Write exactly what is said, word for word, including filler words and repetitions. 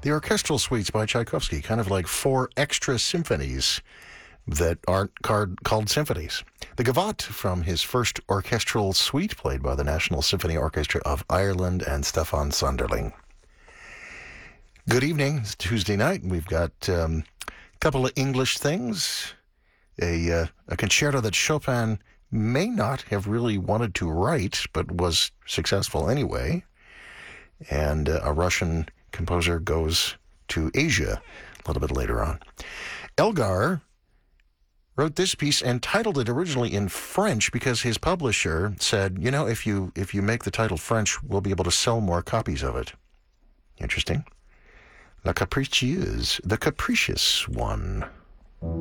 The orchestral suites by Tchaikovsky, kind of like four extra symphonies that aren't card, called symphonies. The Gavotte from his first orchestral suite, played by the National Symphony Orchestra of Ireland and Stefan Sonderling. Good evening. It's Tuesday night. We've got um, a couple of English things. A, uh, a concerto that Chopin may not have really wanted to write, but was successful anyway. And uh, a Russian composer goes to Asia a little bit later on. Elgar wrote this piece and titled it originally in French because his publisher said, you know, if you if you make the title French, we'll be able to sell more copies of it. Interesting. La Capricieuse, the capricious one.